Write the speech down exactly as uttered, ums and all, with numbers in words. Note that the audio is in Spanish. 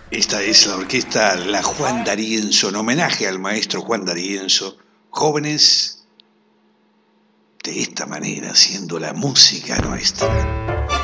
Esta es la orquesta La Juan D'Arienzo, en homenaje al maestro Juan D'Arienzo. Jóvenes de esta manera, haciendo la música nuestra.